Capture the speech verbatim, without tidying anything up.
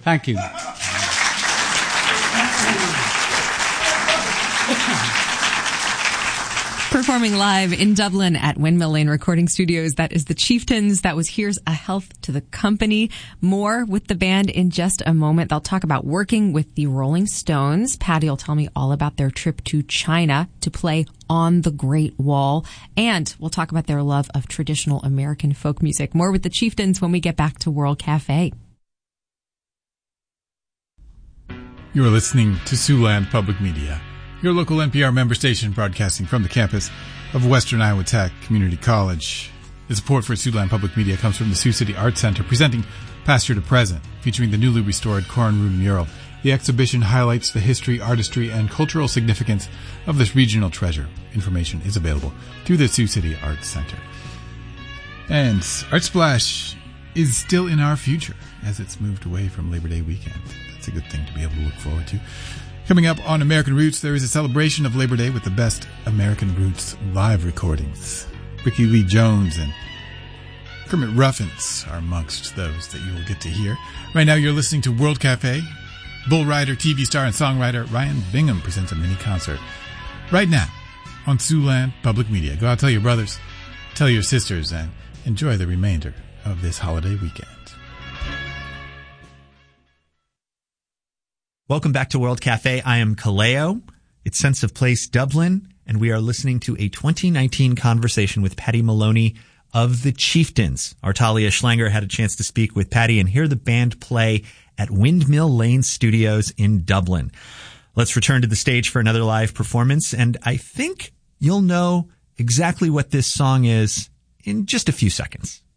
Thank you. Performing live in Dublin at Windmill Lane Recording Studios, that is the Chieftains. That was Here's a Health to the Company. More with the band in just a moment. They'll talk about working with the Rolling Stones. Patty will tell me all about their trip to China to play On the Great Wall. And we'll talk about their love of traditional American folk music. More with the Chieftains when we get back to World Cafe. You are listening to Siouxland Public Media, your local N P R member station broadcasting from the campus of Western Iowa Tech Community College. The support for Siouxland Public Media comes from the Sioux City Arts Center, presenting Pasture to Present, featuring the newly restored Corn Room mural. The exhibition highlights the history, artistry, and cultural significance of this regional treasure. Information is available through the Sioux City Arts Center. And Art Splash is still in our future as it's moved away from Labor Day weekend. That's a good thing to be able to look forward to. Coming up on American Roots, there is a celebration of Labor Day with the best American Roots live recordings. Ricky Lee Jones and Kermit Ruffins are amongst those that you will get to hear. Right now you're listening to World Cafe. Bull rider, T V star, and songwriter Ryan Bingham presents a mini concert right now on Siouxland Public Media. Go out, tell your brothers, tell your sisters, and enjoy the remainder of this holiday weekend. Welcome back to World Cafe. I am Kaleo. It's Sense of Place Dublin, and we are listening to a twenty nineteen conversation with Patty Maloney of the Chieftains. Artalia Schlanger had a chance to speak with Patty and hear the band play at Windmill Lane Studios in Dublin. Let's return to the stage for another live performance, and I think you'll know exactly what this song is in just a few seconds.